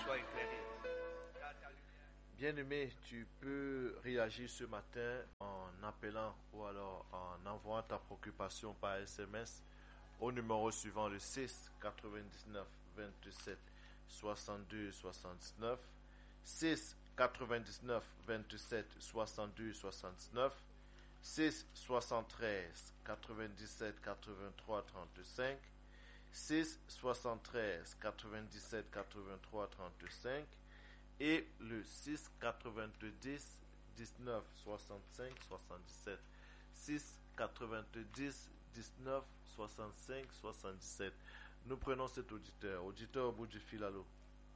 soit éclairé. Bien-aimé, tu peux réagir ce matin en appelant ou alors en envoyant ta préoccupation par SMS au numéro suivant le 6 99 27 62 79, 6 99 27 62 69, 6 73 97 83 35, 6 73 97 83 35 et le 6 90 19 65 77, 6 90 19 65 77. Nous prenons cet auditeur au bout du fil. Allô.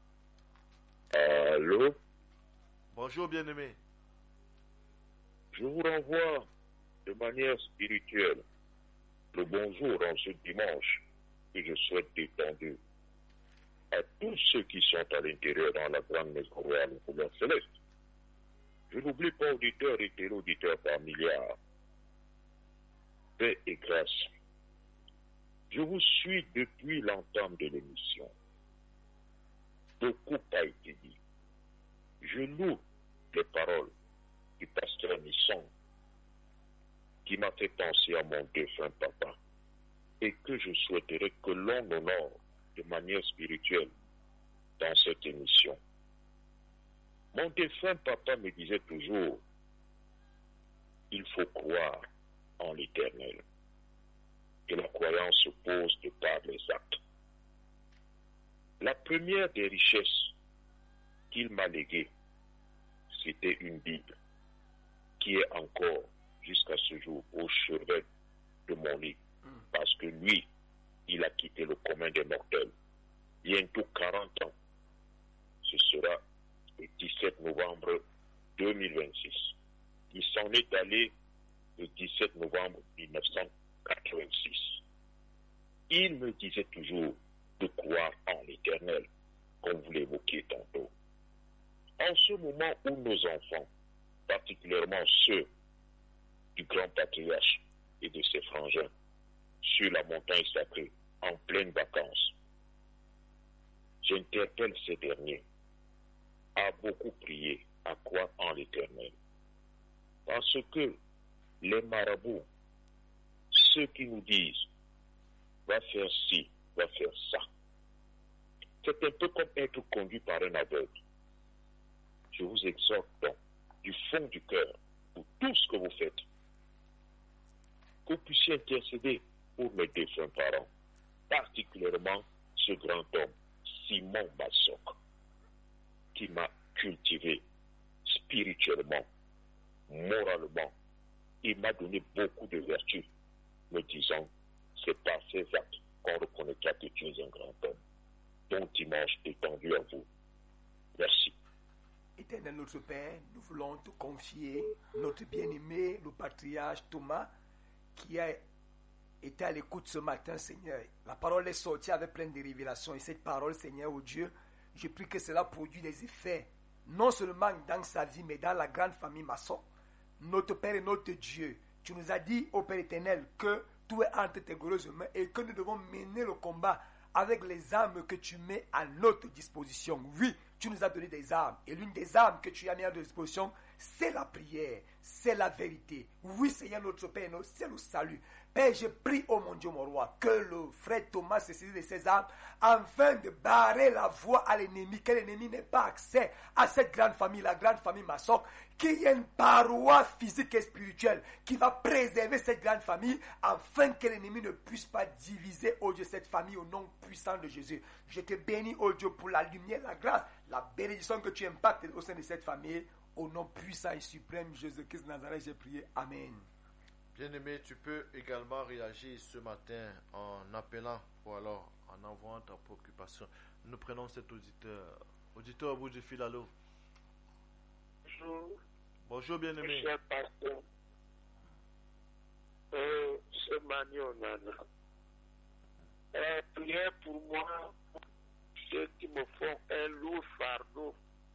Allô. Bonjour bien-aimé. Je vous renvoie de manière spirituelle le bonjour en ce dimanche que je souhaite détendu à tous ceux qui sont à l'intérieur dans la grande maison royale de couleur céleste. Je n'oublie pas auditeurs et téléauditeurs par milliards. Paix et grâce. Je vous suis depuis l'entame de l'émission. Beaucoup a été dit. Je loue les paroles du pasteur Nissan qui m'a fait penser à mon défunt papa et que je souhaiterais que l'on honore de manière spirituelle dans cette émission. Mon défunt papa me disait toujours, il faut croire en l'Éternel. Et la croyance se pose de par les actes. La première des richesses qu'il m'a léguée, c'était une Bible qui est encore jusqu'à ce jour au chevet de mon lit. Parce que lui, il a quitté le commun des mortels. Bientôt 40 ans. Ce sera le 17 novembre 2026. Il s'en est allé le 17 novembre 1986. Il me disait toujours de croire en l'Éternel, comme vous l'évoquiez tantôt. En ce moment où nos enfants, particulièrement ceux du grand patriarche et de ses frangins, sur la montagne sacrée, en pleines vacances, j'interpelle ces derniers à beaucoup prier, à croire en l'Éternel. Parce que les marabouts, ceux qui nous disent, va faire ci, va faire ça, c'est un peu comme être conduit par un aveugle. Je vous exhorte donc, du fond du cœur, pour tout ce que vous faites, que vous puissiez intercéder pour mes défunts parents, particulièrement ce grand homme, Simon Bassok, qui m'a cultivé spirituellement, moralement. Il m'a donné beaucoup de vertus, me disant, c'est par ces actes qu'on reconnaîtra que tu es un grand homme. Bon dimanche étendu à vous. Merci. Éternel notre Père, nous voulons te confier notre bien-aimé, le patriarche Thomas, qui a été à l'écoute ce matin, Seigneur. La parole est sortie avec plein de révélations. Et cette parole, Seigneur, oh Dieu, je prie que cela produise des effets, non seulement dans sa vie, mais dans la grande famille maçon. Notre Père et notre Dieu, tu nous as dit, ô Père éternel, que tout est entre tes glorieuses mains et que nous devons mener le combat avec les armes que tu mets à notre disposition. Oui, tu nous as donné des armes. Et l'une des armes que tu as mis à notre disposition, c'est la prière, c'est la vérité. Oui, Seigneur notre Père, c'est le salut. Père, je prie, oh mon Dieu, mon roi, que le frère Thomas se saisisse de ses armes afin de barrer la voie à l'ennemi, que l'ennemi n'ait pas accès à cette grande famille, la grande famille maçon, qu'il y ait une paroi physique et spirituelle qui va préserver cette grande famille afin que l'ennemi ne puisse pas diviser, oh Dieu, cette famille au nom puissant de Jésus. Je te bénis, oh Dieu, pour la lumière, la grâce, la bénédiction que tu impactes au sein de cette famille. Au nom puissant et suprême Jésus-Christ de Nazareth, j'ai prié. Amen. Bien-aimé, tu peux également réagir ce matin en appelant ou alors en envoyant ta préoccupation. Nous prenons cet auditeur. Auditeur au bout du fil, allô. Bonjour. Bonjour, bien-aimé. Cher pasteur. C'est Magnon Nana. Priez pour moi, ceux qui me font un lourd fardeau.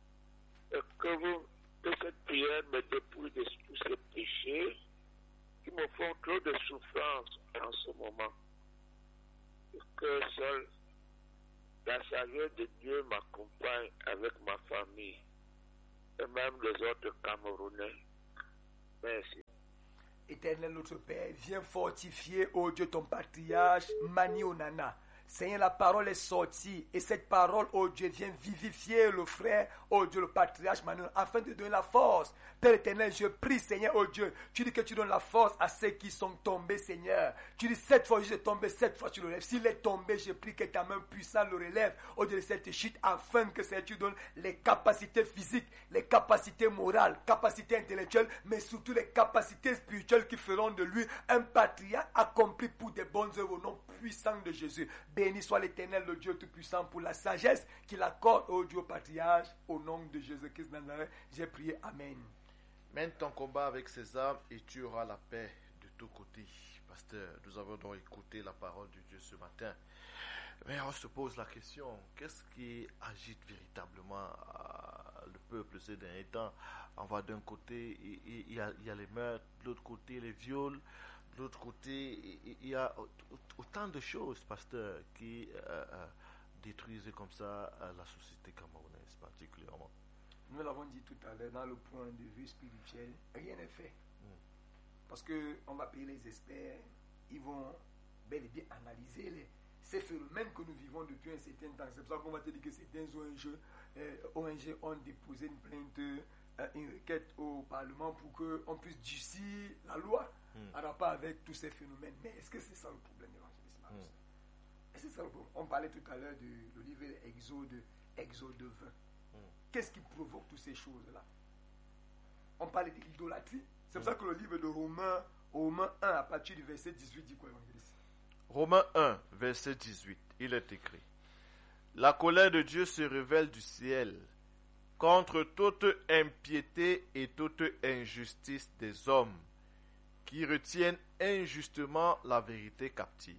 Que cette prière me dépouille de tous ces péchés qui me font trop de souffrance en ce moment. Que seul, dans sa la grâce de Dieu m'accompagne avec ma famille et même les autres Camerounais. Merci. Éternel notre Père, viens fortifier, oh Dieu, ton patriarche Mani Onana. Seigneur, la parole est sortie et cette parole, oh Dieu, vient vivifier le frère, oh Dieu, le patriarche Mani Onana, afin de donner la force. Père éternel, je prie, Seigneur, oh Dieu, tu dis que tu donnes la force à ceux qui sont tombés, Seigneur. Tu dis 7 fois je suis tombé, 7 fois tu le relèves. S'il est tombé, je prie que ta main puissante le relève, oh Dieu, de cette chute, afin que Seigneur, tu donnes les capacités physiques, les capacités morales, capacités intellectuelles, mais surtout les capacités spirituelles qui feront de lui un patriarche accompli pour des bonnes œuvres au nom puissant de Jésus. Béni soit l'Éternel, le Dieu Tout-Puissant, pour la sagesse qu'il accorde au Dieu patriarche, au nom de Jésus-Christ de Nazareth. J'ai prié. Amen. Mène ton combat avec ces armes et tu auras la paix de tous côtés. Pasteur, nous avons donc écouté la parole de Dieu ce matin. Mais on se pose la question, qu'est-ce qui agite véritablement le peuple ces derniers temps? On voit d'un côté, il y a les meurtres, de l'autre côté, les viols, de l'autre côté, il y a autant de choses, pasteur, qui détruisent comme ça la société camerounaise particulièrement. Nous l'avons dit tout à l'heure, dans le point de vue spirituel, rien n'est fait. Parce qu'on va payer les experts, ils vont bel et bien analyser ces phénomènes que nous vivons depuis un certain temps. C'est pour ça qu'on va te dire que certains ONG ont déposé une plainte, une requête au Parlement pour qu'on puisse durcir la loi en rapport avec tous ces phénomènes. Mais est-ce que c'est ça le problème, évangéliste? Est-ce que c'est ça le problème? On parlait tout à l'heure du livre Exode 20. Qu'est-ce qui provoque toutes ces choses-là? On parlait de l'idolâtrie. C'est pour ça que le livre de Romains 1, à partir du verset 18, dit quoi, évangéliste? Romains 1, verset 18, il est écrit: La colère de Dieu se révèle du ciel contre toute impiété et toute injustice des hommes qui retiennent injustement la vérité captive.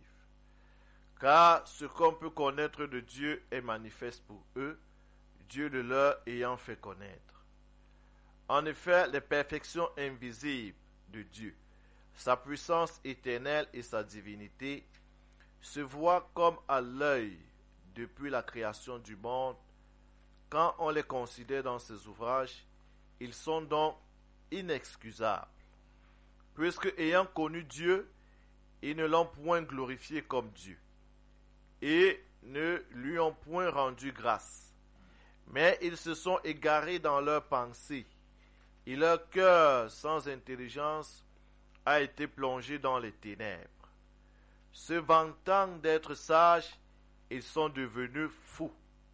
Car ce qu'on peut connaître de Dieu est manifeste pour eux, Dieu le leur ayant fait connaître. En effet, les perfections invisibles de Dieu, sa puissance éternelle et sa divinité, se voient comme à l'œil depuis la création du monde. Quand on les considère dans ses ouvrages, ils sont donc inexcusables, puisque ayant connu Dieu, ils ne l'ont point glorifié comme Dieu, et ne lui ont point rendu grâce. Mais ils se sont égarés dans leurs pensées, et leur cœur sans intelligence a été plongé dans les ténèbres. Se vantant d'être sages, ils sont devenus fous,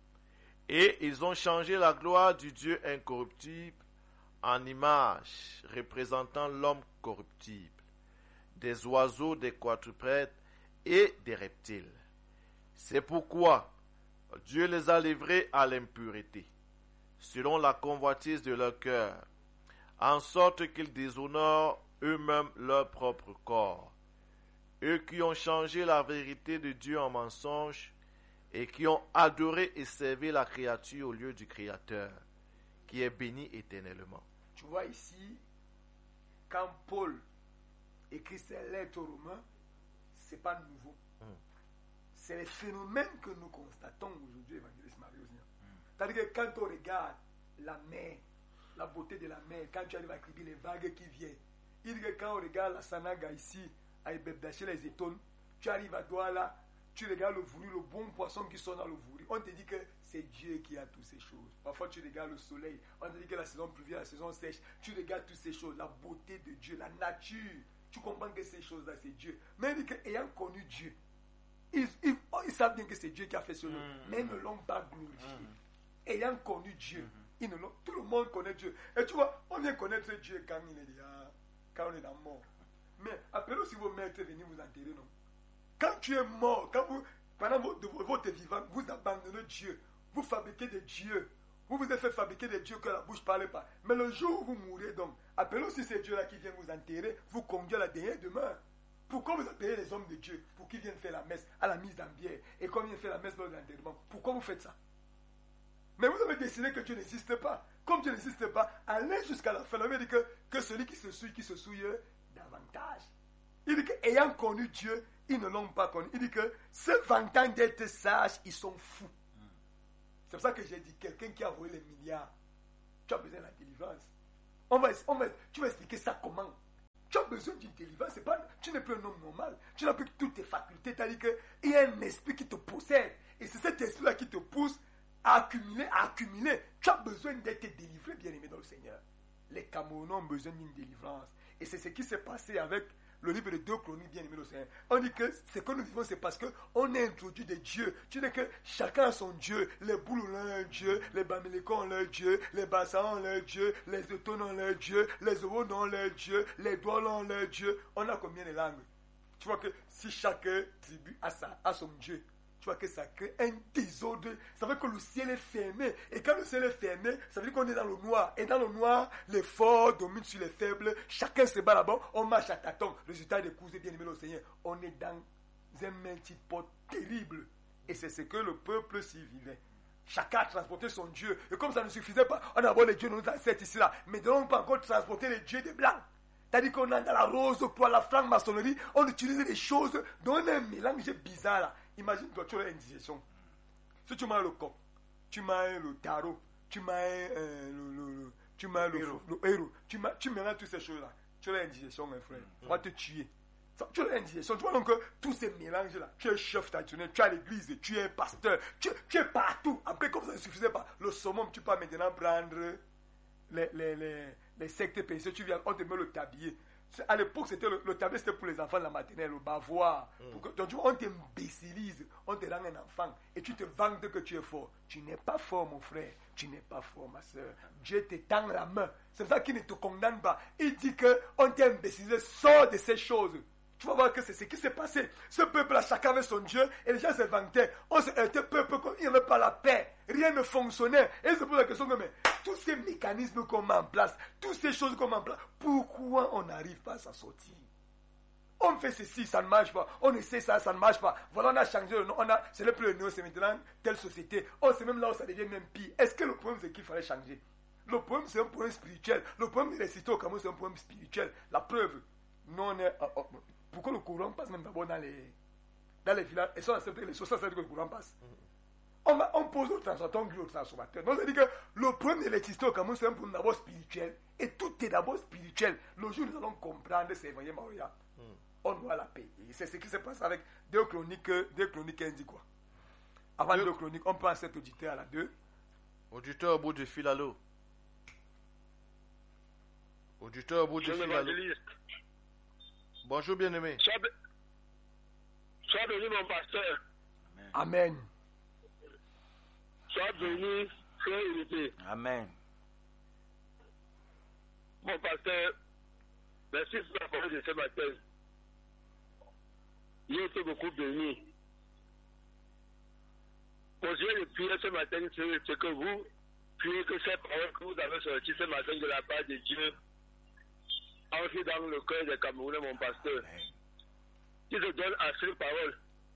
et ils ont changé la gloire du Dieu incorruptible en image représentant l'homme corruptible, des oiseaux, des quadrupèdes et des reptiles. C'est pourquoi Dieu les a livrés à l'impureté, selon la convoitise de leur cœur, en sorte qu'ils déshonorent eux-mêmes leur propre corps. Eux qui ont changé la vérité de Dieu en mensonge et qui ont adoré et servi la créature au lieu du Créateur, qui est béni éternellement. Tu vois ici, quand Paul écrit ses lettres aux Romains, ce n'est pas nouveau. C'est les phénomènes que nous constatons aujourd'hui, évangéliste Mario. C'est-à-dire que quand on regarde la mer, la beauté de la mer, quand tu arrives à écrire les vagues qui viennent, il dit que quand on regarde la Sanaga ici, à Ebebdaché, les étoiles, tu arrives à Douala, tu regardes le vouri, le bon poisson qui sont dans le vouri. On te dit que c'est Dieu qui a toutes ces choses. Parfois tu regardes le soleil, on te dit que la saison pluvieuse, la saison sèche, tu regardes toutes ces choses, la beauté de Dieu, la nature. Tu comprends que ces choses-là, c'est Dieu. Mais il dit qu'ayant connu Dieu, ils savent bien que c'est Dieu qui a fait cela, mais ils ne l'ont pas glorifié. Ayant connu Dieu, tout le monde connaît Dieu. Et tu vois, on vient connaître Dieu quand on est dans mort. Mais appelez si vos maîtres venir vous enterrer, non? Quand tu es mort, pendant votre vivant, vous abandonnez Dieu, vous fabriquez des dieux, vous vous êtes fait fabriquer des dieux que la bouche ne parle pas. Mais le jour où vous mourrez, donc, appelez aussi ces dieux-là qui viennent vous enterrer, vous conduire à la dernière demeure. Pourquoi vous appelez les hommes de Dieu pour qu'ils viennent faire la messe à la mise en bière et comme ils viennent faire la messe lors de l'enterrement? Pourquoi vous faites ça? Mais vous avez décidé que Dieu n'existe pas. Comme Dieu n'existe pas, allez jusqu'à la fin. On dit que celui qui se souille davantage. Il dit qu'ayant connu Dieu, ils ne l'ont pas connu. Il dit que se vantant d'être sages, ils sont fous. C'est pour ça que j'ai dit, quelqu'un qui a volé les milliards, tu as besoin de la délivrance. Tu vas expliquer ça comment? Tu as besoin d'une délivrance. Tu n'es plus un homme normal. Tu n'as plus toutes tes facultés. C'est-à-dire qu'il y a un esprit qui te possède. Et c'est cet esprit-là qui te pousse à accumuler. Tu as besoin d'être délivré, bien-aimé dans le Seigneur. Les Camerounais ont besoin d'une délivrance. Et c'est ce qui s'est passé avec le livre de 2 Chroniques, bien-aimé dans le Seigneur. On dit que ce que nous vivons, c'est parce qu'on a introduit des dieux. Tu dis que chacun a son dieu. Les boules ont leur dieu, les Bamélécons ont leur dieu, les Bassans ont leur dieu, les Autones ont leur dieu, les Owon ont leur dieu, les Douala ont leur dieu. On a combien de langues? Tu vois que si chaque tribu a son dieu, tu vois que ça crée un désordre. Ça veut dire que le ciel est fermé. Et quand le ciel est fermé, ça veut dire qu'on est dans le noir. Et dans le noir, les forts dominent sur les faibles. Chacun se bat là-bas. On marche à tâtons. Résultat des cousins bien-aimés au Seigneur. On est dans un multipode terrible. Et c'est ce que le peuple s'y vivait. Chacun a transporté son Dieu. Et comme ça ne suffisait pas, on a d'abord les dieux de nos ancêtres ici là. Mais nous n'avons pas encore transporté les dieux des Blancs. C'est-à-dire qu'on a dans la rose, pour la franc-maçonnerie, on utilisait des choses dont on a un mélange bizarre là. Imagine-toi, tu as une indigestion. Si tu manges le coq, tu manges le tarot, tu manges le héros, tu mélanges toutes ces choses-là. Tu as une indigestion, mon frère. On va te tuer. Tu as une indigestion. Tu vois donc tous ces mélanges-là. Tu es chef traditionnel, tu es à l'église, tu es pasteur, tu es partout. Après, comme ça ne suffisait pas, le summum, tu peux maintenant prendre les sectes péchés, tu viens, on te met le tablier. À l'époque, c'était le tablier, c'était pour les enfants de la maternelle, le bavoir. Donc, on t'imbécilise, on te rend un enfant et tu te vantes que tu es fort. Tu n'es pas fort, mon frère. Tu n'es pas fort, ma soeur. Dieu te tend la main. C'est ça qu'il ne te condamne pas. Il dit qu'on t'a imbécilisé, sors de ces choses. Tu vas voir que c'est ce qui s'est passé. Ce peuple-là, chacun avait son Dieu, et les gens se vantaient. On était peuple, il n'y avait pas la paix. Rien ne fonctionnait. Et c'est pour la question que, mais, tous ces mécanismes qu'on met en place, toutes ces choses qu'on met en place, pourquoi on n'arrive pas à s'en sortir? On fait ceci, ça ne marche pas. On essaie ça, ça ne marche pas. Voilà, on a changé le nom. Ce n'est plus le nom, c'est maintenant telle société. Oh, c'est même là où ça devient même pire. Est-ce que le problème, c'est qu'il fallait changer? Le problème, c'est un problème spirituel. Le problème des récités au Cameroun, c'est un problème spirituel. La preuve, nous, on est... Pourquoi le courant passe même d'abord dans les villages? Et ça, c'est les choses, ça veut dire que le courant passe. On pose au transformateur, on grille au transformateur. Donc, ça veut dire que le problème de l'électricité au Cameroun, c'est un problème d'abord spirituel. Et tout est d'abord spirituel. Le jour où nous allons comprendre ces voyants Maria, on doit la payer. Et c'est ce qui se passe avec 2 Chroniques 1 dit quoi? Avant 2 Chroniques, on prend cet auditeur à la 2. Auditeur au bout du fil à l'eau. Auditeur au bout du fil à l'eau. Bonjour, bien-aimé. Sois béni, mon pasteur. Amen. Sois béni, frère unité. Amen. Mon pasteur, merci pour la parole de ce matin. J'ai été beaucoup béni. Mon Dieu, de prier ce matin, c'est que vous priez que ces paroles que vous avez sorties ce matin de la part de Dieu entrent dans le cœur des Camerounais, mon pasteur. Qui te donne assez de paroles.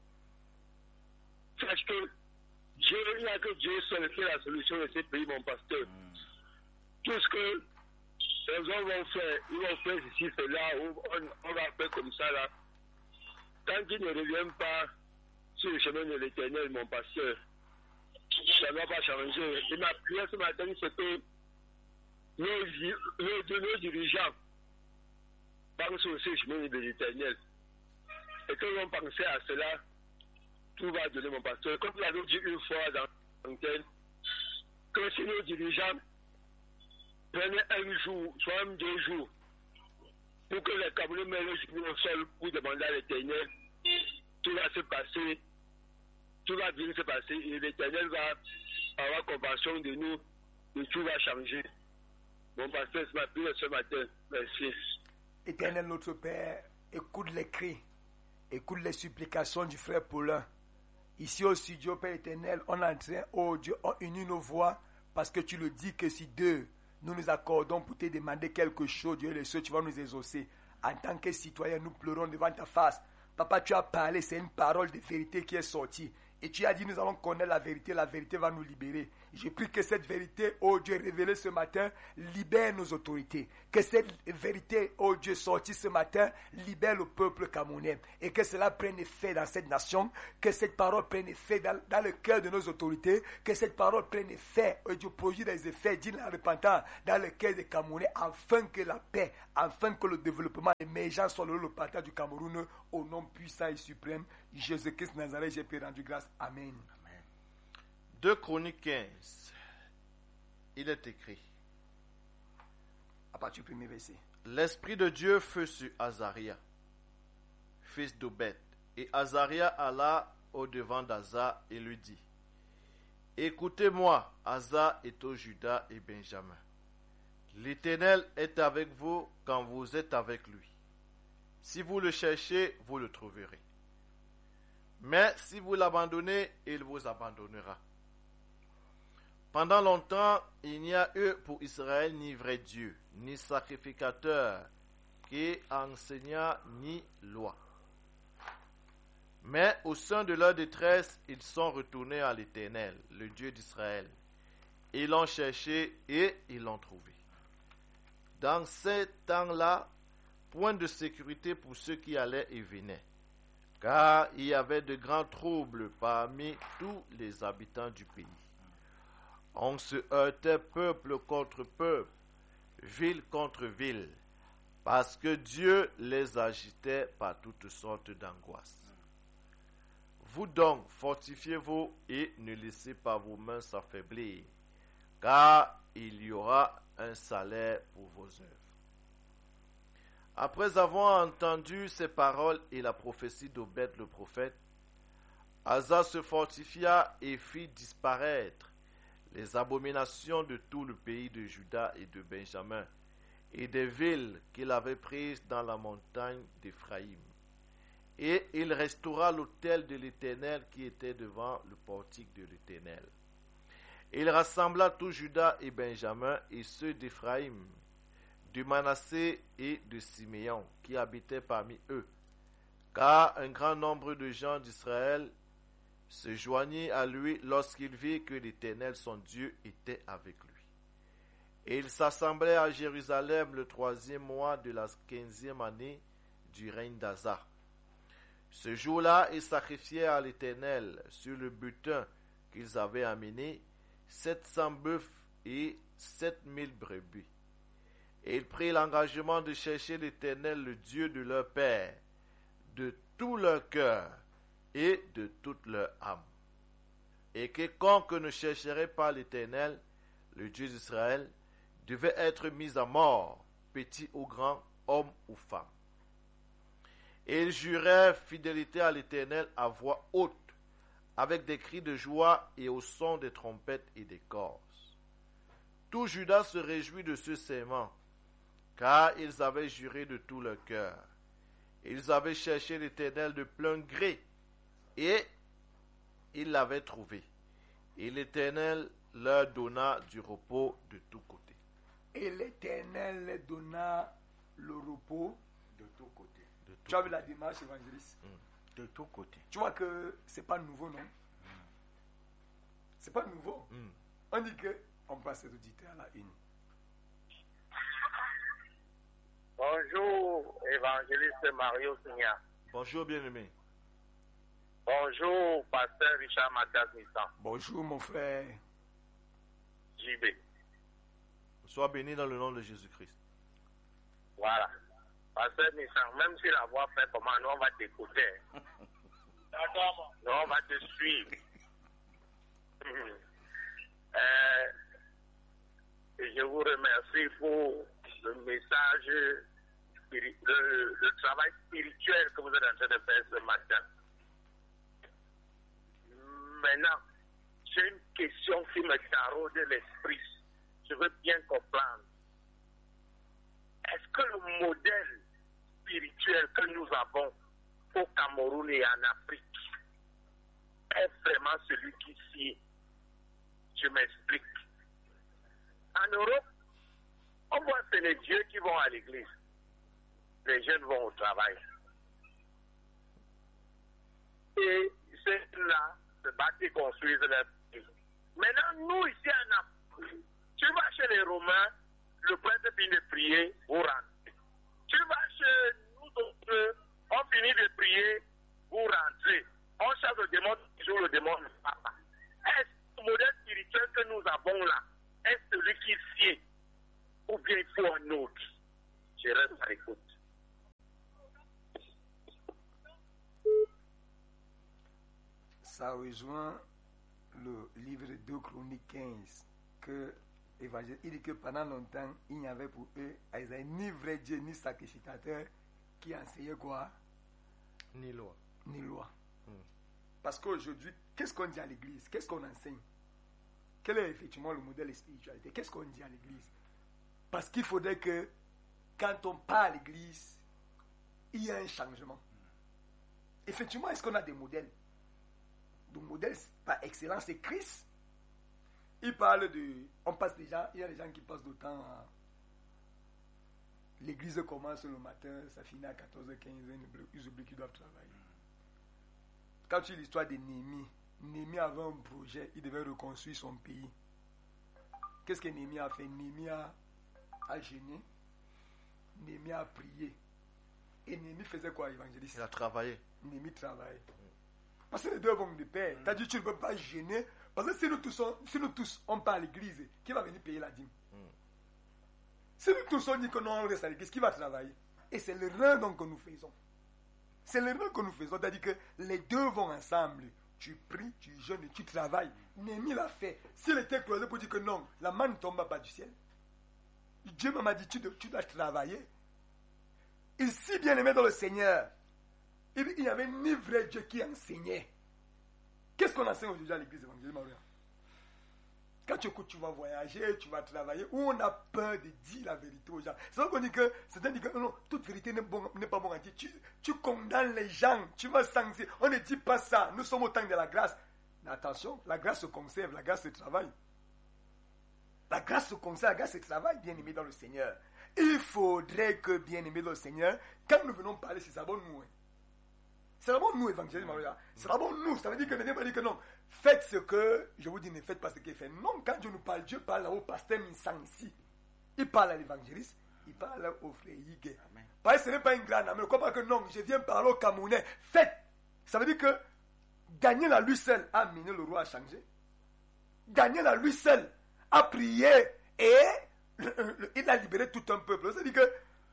Sache que Dieu, il n'y a que Dieu seul qui est la solution de ces pays, mon pasteur. Tout ce que les hommes vont faire, ils vont faire ici, cela, ou on va faire comme ça, là. Tant qu'ils ne reviennent pas sur le chemin de l'Éternel, mon pasteur, ça ne va pas changer. Et ma prière ce matin, c'est que nos dirigeants pensent aussi au chemin de l'Éternel. Et que l'on pensait à cela, tout va donner, mon pasteur. Comme nous l'avons dit une fois dans l'antenne, que si nos dirigeants prenaient un jour, soit même 2 jours, pour que les Camerounais mettent le genou au sol pour demander à l'Éternel, tout va se passer, tout va bien se passer, et l'Éternel va avoir compassion de nous, et tout va changer. Mon pasteur, c'est ma prière ce matin. Merci. Éternel notre Père, écoute les cris, écoute les supplications du frère Paulin. Ici au studio, Père éternel, on est en train, oh Dieu, on unit nos voix, parce que tu le dis que si 2, nous nous accordons pour te demander quelque chose, Dieu le cieux, tu vas nous exaucer. En tant que citoyens, nous pleurons devant ta face. Papa, tu as parlé, c'est une parole de vérité qui est sortie. Et tu as dit, nous allons connaître la vérité va nous libérer. Je prie que cette vérité, oh Dieu, révélée ce matin, libère nos autorités. Que cette vérité, oh Dieu, sortie ce matin, libère le peuple camerounais. Et que cela prenne effet dans cette nation. Que cette parole prenne effet dans le cœur de nos autorités. Que cette parole prenne effet, oh Dieu, produit des effets dignes en repentant dans le cœur des Camerounais, afin que la paix, afin que le développement émergent soit le partage du Cameroun, au nom puissant et suprême, Jésus-Christ Nazareth, j'ai pu rendre grâce. Amen. 2 Chroniques 15, il est écrit, à partir du premier verset. l'Esprit de Dieu fut sur Azaria, fils d'Obed, et Azaria alla au-devant d'Asa et lui dit, écoutez-moi, Asa est au Juda et Benjamin. L'Éternel est avec vous quand vous êtes avec lui. Si vous le cherchez, vous le trouverez. Mais si vous l'abandonnez, il vous abandonnera. Pendant longtemps, il n'y a eu pour Israël ni vrai Dieu, ni sacrificateur, qui enseigna ni loi. Mais au sein de leur détresse, ils sont retournés à l'Éternel, le Dieu d'Israël. Ils l'ont cherché et ils l'ont trouvé. Dans ces temps-là, point de sécurité pour ceux qui allaient et venaient, car il y avait de grands troubles parmi tous les habitants du pays. On se heurtait peuple contre peuple, ville contre ville, parce que Dieu les agitait par toutes sortes d'angoisses. Vous donc, fortifiez-vous et ne laissez pas vos mains s'affaiblir, car il y aura un salaire pour vos œuvres. Après avoir entendu ces paroles et la prophétie d'Obed le prophète, Asa se fortifia et fit disparaître les abominations de tout le pays de Juda et de Benjamin, et des villes qu'il avait prises dans la montagne d'Éphraïm. Et il restaura l'autel de l'Éternel qui était devant le portique de l'Éternel. Il rassembla tout Juda et Benjamin et ceux d'Éphraïm, de Manassé et de Siméon, qui habitaient parmi eux, car un grand nombre de gens d'Israël se joignit à lui lorsqu'il vit que l'Éternel son Dieu était avec lui. Et il s'assemblait à Jérusalem le 3e mois de la 15e année du règne d'Asa. Ce jour-là, ils sacrifiaient à l'Éternel sur le butin qu'ils avaient amené 700 bœufs et 7000 brebis. Et ils prirent l'engagement de chercher l'Éternel, le Dieu de leur père, de tout leur cœur et de toute leur âme. Et quiconque ne chercherait pas l'Éternel, le Dieu d'Israël, devait être mis à mort, petit ou grand, homme ou femme. Et ils jurèrent fidélité à l'Éternel à voix haute, avec des cris de joie et au son des trompettes et des corses. Tout Juda se réjouit de ce serment, car ils avaient juré de tout leur cœur. Ils avaient cherché l'Éternel de plein gré, et ils l'avaient trouvé. Et l'Éternel leur donna du repos de tous côtés. Et l'Éternel leur donna le repos De tous côtés. Tu as vu la démarche évangéliste? De tous côtés. Tu vois que c'est pas nouveau, non? C'est pas nouveau. On dit que on passe cet auditeur à la une. Bonjour, évangéliste Mario Signa. Bonjour, bien-aimé. Bonjour, pasteur Richard Mathias Nissan. Bonjour mon frère. JB. Sois béni dans le nom de Jésus-Christ. Voilà. Pasteur Nissan, même si la voix fait comment, nous on va t'écouter. D'accord. Nous on va te suivre. Et je vous remercie pour le message, le travail spirituel que vous êtes en train de faire ce matin. Maintenant, j'ai une question qui me taraude l'esprit. Je veux bien comprendre. Est-ce que le modèle spirituel que nous avons au Cameroun et en Afrique est vraiment celui qui s'y... Je m'explique. En Europe, on voit que c'est les vieux qui vont à l'église. Les jeunes vont au travail. Et ceux-là se battent et construisent leur pays. Maintenant, nous, ici en Afrique, tu vas chez les Romains, le prêtre finit de prier, vous rentrez. Tu vas chez nous autres, on finit de prier, vous rentrez. On chasse le démon, toujours le démon ne part pas. Est-ce que le modèle spirituel que nous avons là, est celui qui sied, ou bien il faut un autre? Je reste à l'écoute. Ça rejoint le livre de 2 Chroniques 15, que il dit que pendant longtemps, il n'y avait pour eux, ils n'avaient ni vrai Dieu, ni sacrificateur, qui enseignait quoi? Ni loi. Ni loi. Parce qu'aujourd'hui, qu'est-ce qu'on dit à l'église? Qu'est-ce qu'on enseigne? Quel est effectivement le modèle de spiritualité? Qu'est-ce qu'on dit à l'église? Parce qu'il faudrait que, quand on part à l'église, il y ait un changement. Effectivement, est-ce qu'on a des modèles? Le modèle par excellence, c'est Christ. Il parle de... il y a des gens qui passent du temps à... L'église commence le matin, ça finit à 14h15, ils oublient qu'ils doivent travailler. Quand tu lis l'histoire de Néhémie, Néhémie avait un projet, il devait reconstruire son pays. Qu'est-ce que Néhémie a fait? Néhémie a jeûné, Néhémie a prié. Et Néhémie faisait quoi, évangéliste? Il a travaillé. Néhémie travaille. Parce que les deux vont de pair. Tu as dit tu ne peux pas gêner. Parce que si nous tous on part à l'église, qui va venir payer la dîme? Si nous tous on dit que non, on reste à l'église, qui va travailler? Et c'est l'erreur donc que nous faisons. C'est l'erreur que nous faisons. C'est-à-dire que les deux vont ensemble. Tu pries, tu jeûnes et tu travailles. Néhémie l'a fait. S'il était closé pour dire que non, la main ne tombe pas du ciel. Dieu m'a dit tu dois travailler. Et si bien aimé dans le Seigneur, il n'y avait ni vrai Dieu qui enseignait. Qu'est-ce qu'on enseigne aujourd'hui à l'église évangélique? Quand tu écoutes, tu vas voyager, tu vas travailler, où on a peur de dire la vérité aux gens. C'est vrai qu'on dit que, c'est-à-dire que non, toute vérité n'est pas bonne à dire. Tu condamnes les gens, tu vas sanctionner. On ne dit pas ça. Nous sommes au temps de la grâce. Mais attention, la grâce se conserve, la grâce se travaille. La grâce se conserve, la grâce se travaille, bien aimé dans le Seigneur. Il faudrait que, bien aimé dans le Seigneur, quand nous venons parler, c'est d'abord nous. C'est d'abord nous, évangélisme. C'est d'abord nous. Ça veut dire que ne viens pas dire que non. Faites ce que, je vous dis, ne faites pas ce qu'il fait. Non, quand Dieu nous parle, Dieu parle au pasteur Minsan ici. Il parle à l'évangéliste, il parle au frère Yigué. Parce que ce n'est pas une grande amie. Ne crois pas que non, je viens parler au Camerounais. Faites. Ça veut dire que Daniel à lui seul a amené le roi à changer. Daniel à lui seul a prié et il a libéré tout un peuple. Ça veut dire que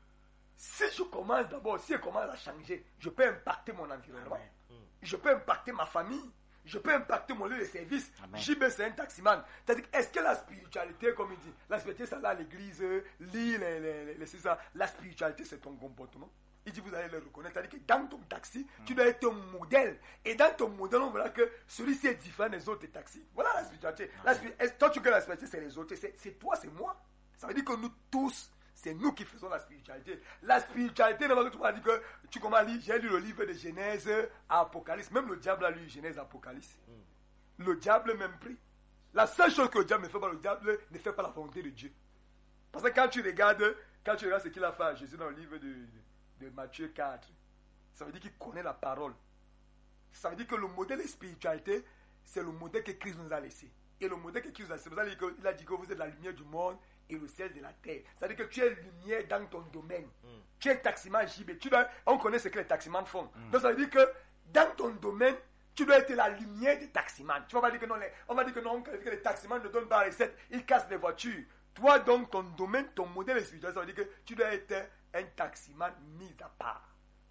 si je commence d'abord, si je commence à changer, je peux impacter mon environnement. Je peux impacter ma famille. Je peux impacter mon lieu de service. JB, c'est un taximan. C'est-à-dire, est-ce que la spiritualité, comme il dit, la spiritualité, c'est là à l'église, lit c'est ça. La spiritualité, c'est ton comportement. Il dit, vous allez le reconnaître. C'est-à-dire que dans ton taxi, tu dois être un modèle. Et dans ton modèle, on verra que celui-ci est différent des autres taxis. Voilà la spiritualité. Toi, tu veux que la spiritualité, c'est les autres. C'est toi, c'est moi. Ça veut dire que nous tous, c'est nous qui faisons la spiritualité. La spiritualité, tu que tu commences à lire, j'ai lu le livre de Genèse à Apocalypse. Même le diable a lu Genèse à Apocalypse. Le diable même prie. La seule chose que le diable ne fait pas, le diable ne fait pas la volonté de Dieu. Parce que quand tu regardes ce qu'il a fait à Jésus dans le livre de Matthieu 4, ça veut dire qu'il connaît la parole. Ça veut dire que le modèle de spiritualité, c'est le modèle que Christ nous a laissé. Et le modèle que Christ nous a laissé, il a dit que vous êtes la lumière du monde et le ciel de la terre. C'est-à-dire que tu es lumière dans ton domaine. Tu es taximan JB. On connaît ce que les taximans font. Donc ça veut dire que dans ton domaine, tu dois être la lumière des taximans. Tu vas pas dire que non, on va dire que non, que les taximans ne donnent pas la recette, ils cassent les voitures. Toi, donc, ton domaine, ton modèle spirituel, ça veut dire que tu dois être un taximan mis à part.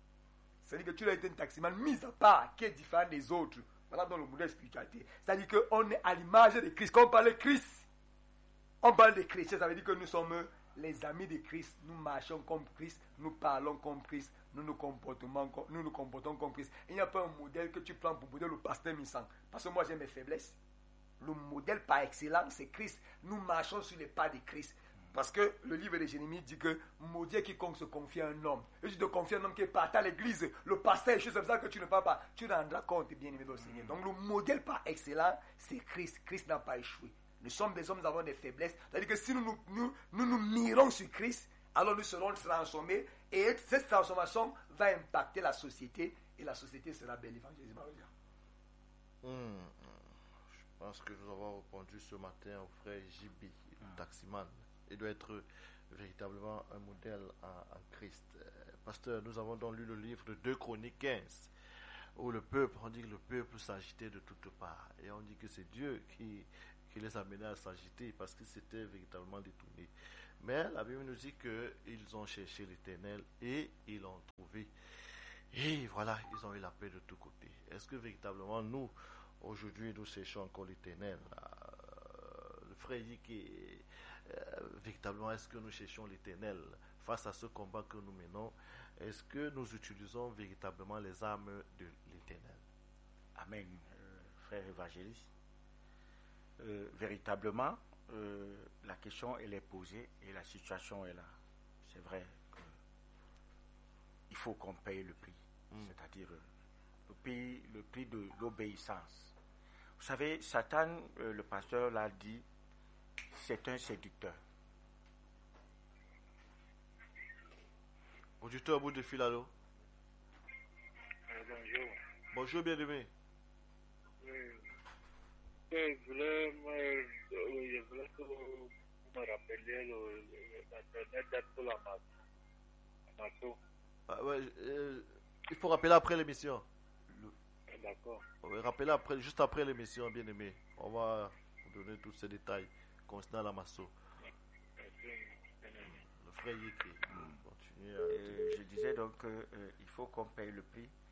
Ça veut dire que tu dois être un taximan mis à part, qui est différent des autres. Voilà dans le modèle spiritualité. C'est-à-dire qu'on est à l'image de Christ. Quand on parle de Christ, on parle de chrétiens, ça veut dire que nous sommes les amis de Christ. Nous marchons comme Christ, nous parlons comme Christ, nous nous comportons comme Christ. Il n'y a pas un modèle que tu prends pour modèle le pasteur Missan. Parce que moi j'ai mes faiblesses. Le modèle par excellence, c'est Christ. Nous marchons sur les pas de Christ. Parce que le livre de Jérémie dit que maudit quiconque se confie à un homme. Et si tu te confies à un homme qui est parti à l'église, le pasteur, c'est comme ça que tu ne parles pas. Tu rendras compte, bien aimé dans le Seigneur. Donc le modèle par excellence, c'est Christ. Christ n'a pas échoué. Nous sommes des hommes, nous avons des faiblesses. C'est-à-dire que si nous mirons sur Christ, alors nous serons transformés. Et cette transformation va impacter la société. Et la société sera belle. Évangélisme. pense que nous avons répondu ce matin au frère JB, le taximan. Il doit être véritablement un modèle en Christ. Pasteur, nous avons donc lu le livre de 2 Chroniques 15, où le peuple, on dit que le peuple s'agitait de toutes parts. Et on dit que c'est Dieu qui les amenait à s'agiter parce qu'ils s'étaient véritablement détournés. Mais la Bible nous dit qu'ils ont cherché l'Éternel et ils l'ont trouvé. Et voilà, ils ont eu la paix de tous côtés. Est-ce que véritablement nous, aujourd'hui, nous cherchons encore l'Éternel? Le frère dit que véritablement, est-ce que nous cherchons l'Éternel face à ce combat que nous menons? Est-ce que nous utilisons véritablement les armes de l'Éternel? Amen, frère évangéliste. Véritablement, la question elle est posée et la situation est là. C'est vrai qu'il faut qu'on paye le prix, c'est-à-dire le prix de l'obéissance. Vous savez, Satan, le pasteur l'a dit, c'est un séducteur. Auditeur au bout de fil, allô? Bonjour. Bonjour, bien-aimé. Je voulais que vous me rappeliez la dernière date pour la maçon. Il faut rappeler après l'émission. D'accord. Rappelez juste après l'émission, bien-aimé. On va vous donner tous ces détails concernant la masso. Le frère y écrit. Je disais donc qu'il faut qu'on paye le prix.